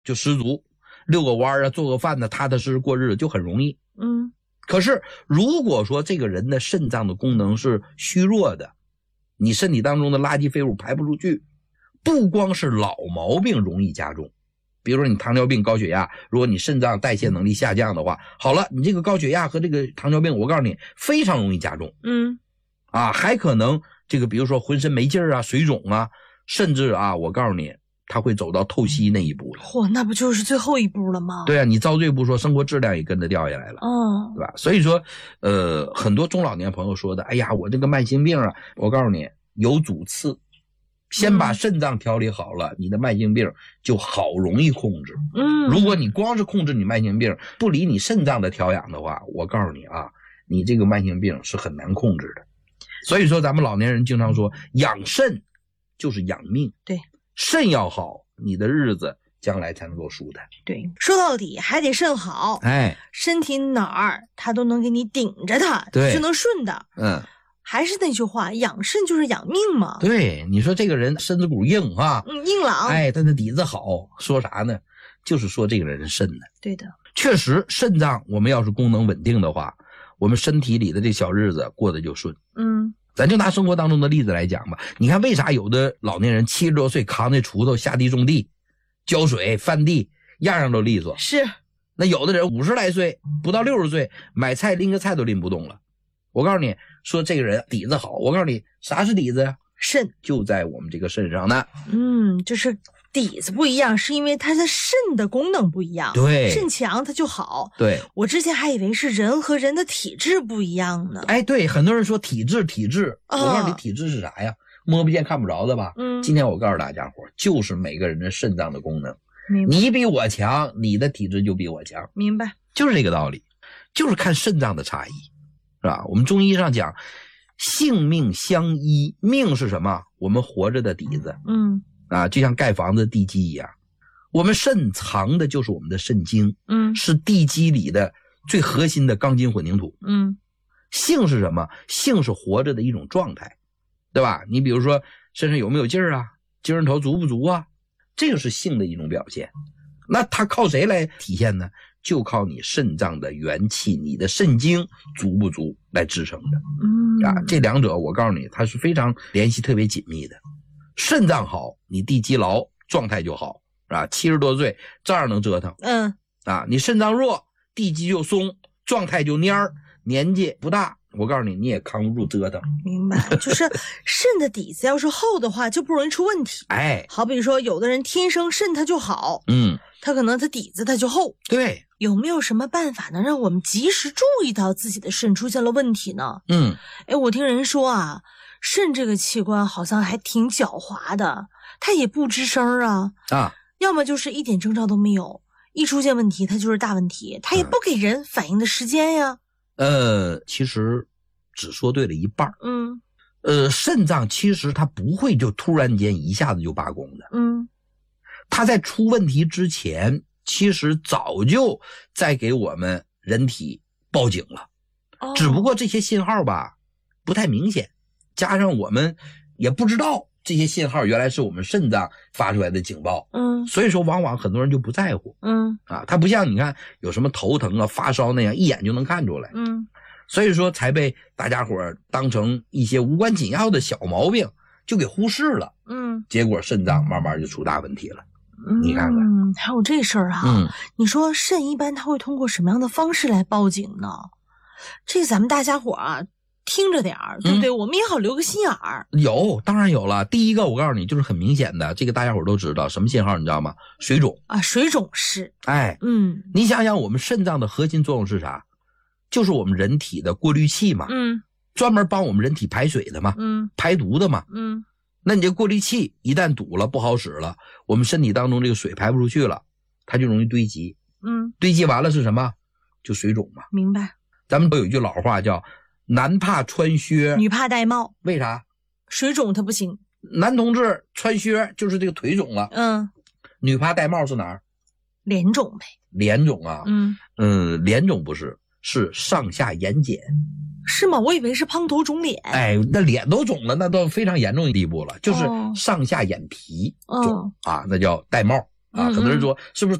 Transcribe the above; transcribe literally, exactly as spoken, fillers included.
就十足，遛个弯啊，做个饭呢，踏踏实实过日子就很容易。 嗯， 可是如果说这个人的肾脏的功能是虚弱的，你身体当中的垃圾废物排不出去，不光是老毛病容易加重，比如说你糖尿病高血压，如果你肾脏代谢能力下降的话，好了，你这个高血压和这个糖尿病我告诉你非常容易加重。 嗯， 啊，还可能这个比如说浑身没劲儿啊，水肿啊，甚至啊我告诉你他会走到透析那一步了。 嚯，那不就是最后一步了吗？ 对啊，你遭罪不说，生活质量也跟着掉下来了。 嗯， 对吧？所以说呃很多中老年朋友说的，哎呀我这个慢性病啊，我告诉你有主次，先把肾脏调理好了，嗯、你的慢性病就好容易控制。 嗯， 如果你光是控制你慢性病，不理你肾脏的调养的话，我告诉你啊，你这个慢性病是很难控制的。所以说咱们老年人经常说养肾就是养命， 对， 肾要好，你的日子将来才能够舒坦。 对，说到底还得肾好， 哎， 身体哪儿它都能给你顶着它， 对， 就能顺的。 嗯， 还是那句话，养肾就是养命嘛。 对，你说这个人身子骨硬啊， 嗯，硬朗， 哎，他的底子好，说啥呢？就是说这个人肾呢。 对的， 确实肾脏我们要是功能稳定的话，我们身体里的这小日子过得就顺。 嗯， 咱就拿生活当中的例子来讲吧，你看为啥有的老年人七十多岁扛着锄头下地种地，浇水翻地，样样都利索。 是， 那有的人五十来岁不到六十岁，买菜拎个菜都拎不动了。我告诉你说这个人底子好，我告诉你啥是底子呀？ 肾就在我们这个肾上呢。 嗯，就是底子不一样，是因为它的肾的功能不一样。 对， 肾强它就好。 对， 我之前还以为是人和人的体质不一样呢。 哎，对，很多人说体质体质， 哦、 我告诉你体质是啥呀？摸不见看不着的吧？ 嗯， 今天我告诉大家伙，就是每个人的肾脏的功能。 明白， 你比我强，你的体质就比我强。 明白， 就是这个道理，就是看肾脏的差异，是吧？我们中医上讲性命相依，命是什么？我们活着的底子。 嗯， 啊，就像盖房子地基一样，我们肾藏的就是我们的肾精， 嗯， 是地基里的最核心的钢筋混凝土。 嗯， 性是什么？性是活着的一种状态，对吧？你比如说身上有没有劲儿啊，精神头足不足啊，这个是性的一种表现。那它靠谁来体现呢？就靠你肾脏的元气，你的肾精足不足来支撑的。 嗯， 啊，这两者我告诉你，它是非常联系特别紧密的。肾脏好，你地基牢，状态就好，啊，七十多岁照样能折腾。 嗯， 啊，你肾脏弱，地基就松，状态就蔫儿，年纪不大，我告诉你，你也扛不住折腾。 明白，就是肾的底子要是厚的话，就不容易出问题。 哎， 好比说，有的人天生肾他就好， 嗯， 他可能他底子他就厚。 对， 有没有什么办法能让我们及时注意到自己的肾出现了问题呢？ 嗯， 哎，我听人说啊，肾这个器官好像还挺狡猾的，它也不吱声啊， 啊， 要么就是一点征兆都没有，一出现问题它就是大问题，它也不给人反应的时间呀。 呃，其实只说对了一半。 嗯， 呃，肾脏其实它不会就突然间一下子就罢工的。 嗯， 它在出问题之前，其实早就在给我们人体报警了， 哦、 只不过这些信号吧不太明显，加上我们也不知道这些信号原来是我们肾脏发出来的警报， 嗯， 所以说往往很多人就不在乎， 嗯啊，它不像你看有什么头疼啊、发烧那样一眼就能看出来， 嗯， 所以说才被大家伙当成一些无关紧要的小毛病就给忽视了， 嗯， 结果肾脏慢慢就出大问题了。 嗯， 你看看， 嗯，还有这事儿啊， 嗯， 你说肾一般它会通过什么样的方式来报警呢？这咱们大家伙啊听着点儿，对不对？嗯、我们也好留个心眼儿。 有，当然有了。第一个我告诉你，就是很明显的，这个大家伙都知道，什么信号你知道吗？水肿啊，水肿是。 哎， 嗯， 你想想，我们肾脏的核心作用是啥？就是我们人体的过滤器嘛， 嗯， 专门帮我们人体排水的嘛， 嗯， 排毒的嘛， 嗯。 那你这过滤器一旦堵了，不好使了，我们身体当中这个水排不出去了，它就容易堆积， 嗯， 堆积完了是什么？就水肿嘛。 明白。 咱们都有一句老话叫男怕穿靴， 女怕戴帽。 为啥？ 水肿它不行。 男同志穿靴就是这个腿肿了， 嗯， 女怕戴帽是哪儿？ 脸肿呗。 脸肿啊， 嗯嗯，脸肿不是，是上下眼睑。 是吗？我以为是胖头肿脸。 哎，那脸都肿了，那都非常严重的地步了，就是上下眼皮肿、 哦、 啊，那叫戴帽。 啊，很多人说是不是